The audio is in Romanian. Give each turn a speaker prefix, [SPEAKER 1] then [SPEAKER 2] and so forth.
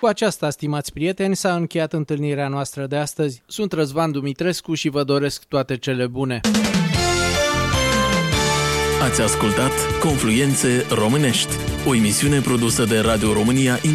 [SPEAKER 1] Cu aceasta, stimați prieteni, s-a încheiat întâlnirea noastră de astăzi. Sunt Răzvan Dumitrescu și vă doresc toate cele bune.
[SPEAKER 2] Ați ascultat Confluențe Românești, o emisiune produsă de Radio România